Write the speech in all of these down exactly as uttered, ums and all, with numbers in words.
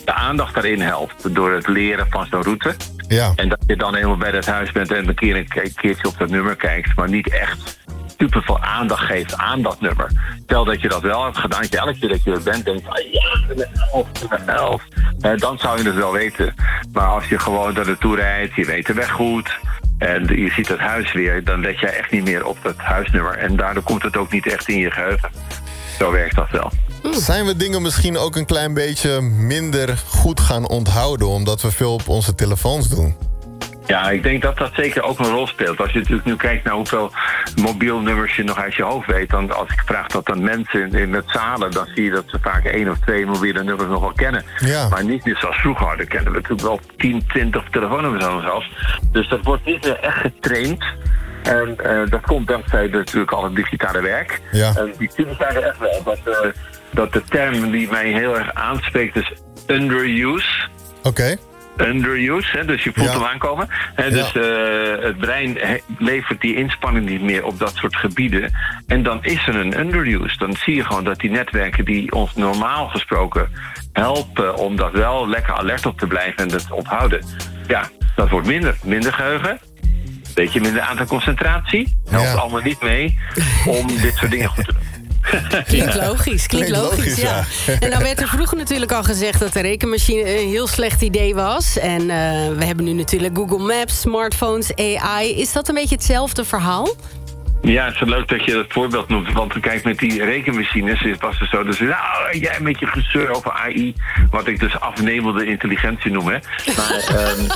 de aandacht daarin helpt door het leren van zo'n route. Ja. En dat je dan helemaal bij dat huis bent en een, keer een keertje op dat nummer kijkt, maar niet echt super veel aandacht geeft aan dat nummer. Stel dat je dat wel hebt gedaan, dat je elke keer dat je er bent denkt, ah, ja, de elf, de elf. Eh, dan zou je het wel weten. Maar als je gewoon daar naartoe rijdt, je weet de weg goed en je ziet het huis weer, dan let jij echt niet meer op dat huisnummer. En daardoor komt het ook niet echt in je geheugen. Zo werkt dat wel. Zijn we dingen misschien ook een klein beetje minder goed gaan onthouden, omdat we veel op onze telefoons doen? Ja, ik denk dat dat zeker ook een rol speelt. Als je natuurlijk nu kijkt naar hoeveel mobielnummers je nog uit je hoofd weet, dan als ik vraag dat aan mensen in het zalen, dan zie je dat ze vaak één of twee mobiele nummers nog wel kennen. Ja. Maar niet meer zoals vroeger. Dan kennen we natuurlijk wel tien, twintig telefoonnummers zelfs. Dus dat wordt niet meer echt getraind. En uh, dat komt dankzij natuurlijk al het digitale werk. Ja. En die tips zijn er echt wel. Dat, uh, dat de term die mij heel erg aanspreekt is underuse. Oké. Okay. Underuse, hè, dus je voelt Ja. hem aankomen. Hè, dus Ja. uh, het brein he- levert die inspanning niet meer op dat soort gebieden. En dan is er een underuse. Dan zie je gewoon dat die netwerken die ons normaal gesproken helpen om dat wel lekker alert op te blijven en dat te onthouden. Ja, dat wordt minder. Minder geheugen. Beetje minder aantal concentratie. Helpt Ja. allemaal niet mee om dit soort dingen goed te doen. Klinkt logisch, klinkt Klinkt logisch, logisch, ja. ja. En nou werd er vroeger natuurlijk al gezegd dat de rekenmachine een heel slecht idee was. En uh, we hebben nu natuurlijk Google Maps, smartphones, A I. Is dat een beetje hetzelfde verhaal? Ja, het is leuk dat je het voorbeeld noemt. Want kijk, met die rekenmachines was het zo. Dus nou, jij met je gezeur over A I. Wat ik dus afnemende intelligentie noem, hè. Maar um,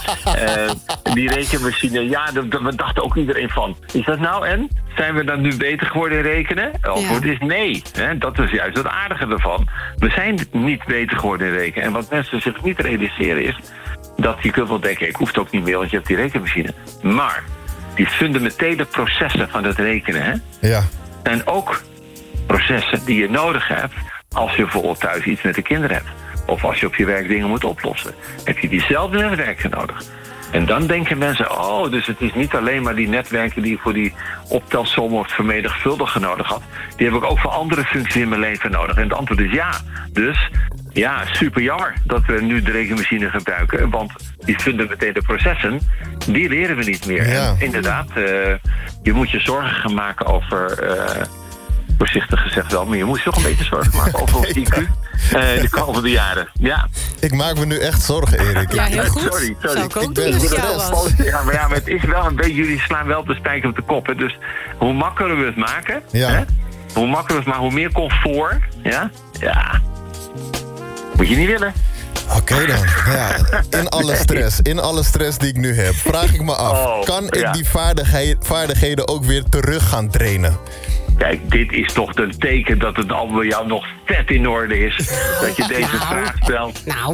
uh, die rekenmachine, ja, daar dacht ook iedereen van. Is dat nou en? Zijn we dan nu beter geworden in rekenen? Het antwoord is nee. Hè? Dat is juist het aardige ervan. We zijn niet beter geworden in rekenen. En wat mensen zich niet realiseren is dat je kunt wel denken, ik hoef het ook niet meer, want je hebt die rekenmachine. Maar die fundamentele processen van het rekenen, hè, Ja. zijn ook processen die je nodig hebt als je bijvoorbeeld thuis iets met de kinderen hebt. Of als je op je werk dingen moet oplossen. Heb je diezelfde netwerken nodig. En dan denken mensen, oh, dus het is niet alleen maar die netwerken die je voor die optelsom of vermenigvuldigen nodig had. Die heb ik ook voor andere functies in mijn leven nodig. En het antwoord is ja. Dus ja, super jammer dat we nu de rekenmachine gebruiken. Want die fundamentele processen, die leren we niet meer. Ja. En inderdaad, uh, je moet je zorgen gaan maken over, uh, voorzichtig gezegd wel, maar je moet je toch een beetje zorgen maken over ons I Q uh, de komende jaren. Ja. Ik maak me nu echt zorgen, Erik. Ja, heel goed. Sorry, sorry. Zou ik ook Ik ben doen als ik goed jou best. was. Ja, maar, ja, maar het is wel een beetje, jullie slaan wel de spijker op de kop. Hè? Dus hoe makkelijker we het maken, Ja. hè? Hoe makkelijker, maar hoe meer comfort, ja, ja, moet je niet willen. Oké okay dan. Ja. In alle stress, in alle stress die ik nu heb, vraag ik me af. Oh, kan ik ja. die vaardigheid, vaardigheden ook weer terug gaan trainen? Kijk, dit is toch een teken dat het al bij jou nog vet in orde is. Dat je deze Nou. vraag stelt. Nou,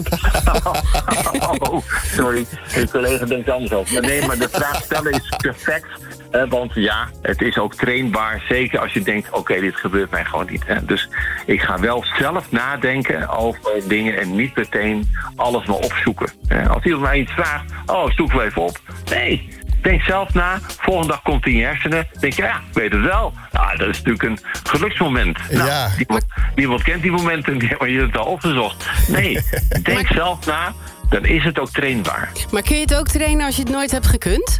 Oh, sorry, een collega denkt anders over. Maar nee, maar de vraag stellen is perfect. Eh, want ja, het is ook trainbaar. Zeker als je denkt, oké, okay, dit gebeurt mij gewoon niet. Hè. Dus ik ga wel zelf nadenken over dingen en niet meteen alles maar opzoeken. Eh, als iemand mij iets vraagt, oh, zoek wel even op. Nee, denk zelf na. Volgende dag komt het in je hersenen. Denk je, ja, ik weet het wel. Nou, dat is natuurlijk een geluksmoment. Nou, Ja. niemand, niemand kent die momenten, maar je hebt het al opgezocht. Nee, denk zelf na. Dan is het ook trainbaar. maar kun je het ook trainen als je het nooit hebt gekund?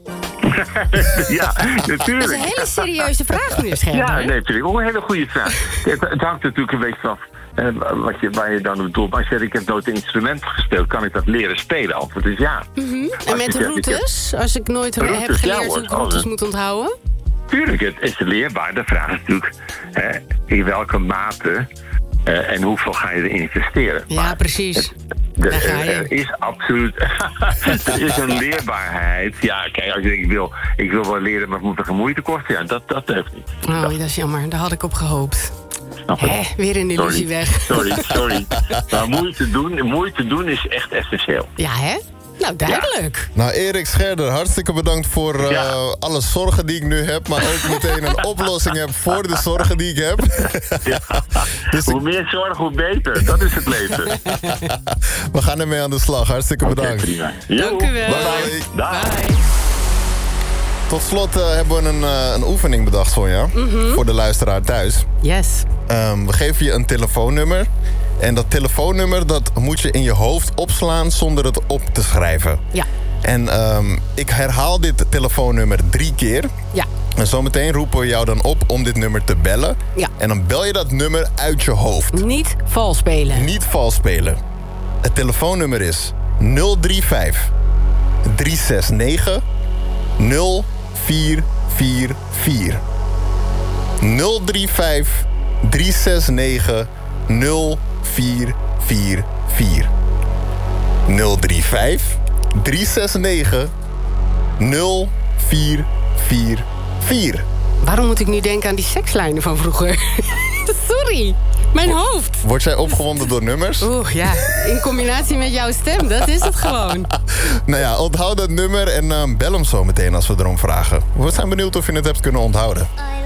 Ja, natuurlijk. Dat is een hele serieuze vraag, meneer Schermer. Ja, nee, natuurlijk. Ook een hele goede vraag. Het, het hangt natuurlijk een beetje af eh, wat je, waar je dan bedoelt. Als je zegt, ik heb nooit een instrument gespeeld, kan ik dat leren spelen? Antwoord is ja. Mm-hmm. Als En met je zegt, ik routes? Als ik nooit Routes, heb ja, geleerd hoor. hoe ik routes Oh, moet onthouden? Tuurlijk, het is leerbaar. De vraag is natuurlijk hè, in welke mate uh, en hoeveel ga je erin investeren. Ja, Maar precies. het- de- Daar ga je. er is absoluut er is een leerbaarheid. Ja, kijk, als je denkt, ik wil, ik wil wel leren, maar het moet er geen moeite kosten. Ja, dat, dat heeft niet. Oh, dat is jammer. Daar had ik op gehoopt. Snap je? Hè, weer een illusie Sorry. weg. Sorry, sorry. Maar moeite doen, moeite doen is echt essentieel. Ja, hè? Nou, duidelijk. Nou, Erik Scherder, hartstikke bedankt voor uh, Ja. alle zorgen die ik nu heb. Maar ook meteen een oplossing heb voor de zorgen die ik heb. Ja. Dus Hoe ik- meer zorg, hoe beter. Dat is het leven. we gaan ermee aan de slag. Hartstikke bedankt. Oké, prima. Dank u wel. Bye bye. Dag. Bye. Tot slot uh, hebben we een, uh, een oefening bedacht, Sonja. Mhm. Voor de luisteraar thuis. Yes. Um, we geven je een telefoonnummer. En dat telefoonnummer, dat moet je in je hoofd opslaan zonder het op te schrijven. Ja. En um, ik herhaal dit telefoonnummer drie keer. Ja. En zometeen roepen we jou dan op om dit nummer te bellen. Ja. En dan bel je dat nummer uit je hoofd. Niet vals spelen. Niet vals spelen. Het telefoonnummer is nul drie vijf drie zes negen nul vier vier vier. nul drie vijf drie zes negen nul vier vier vier. nul drie vijf drie zes negen nul vier vier vier. Waarom moet ik nu denken aan die sekslijnen van vroeger? Sorry, mijn hoofd. Word jij opgewonden door nummers? Oeh, ja. In combinatie met jouw stem, dat is het gewoon. Nou ja, onthoud dat nummer en uh, bel hem zo meteen als we erom vragen. We zijn benieuwd of je het hebt kunnen onthouden.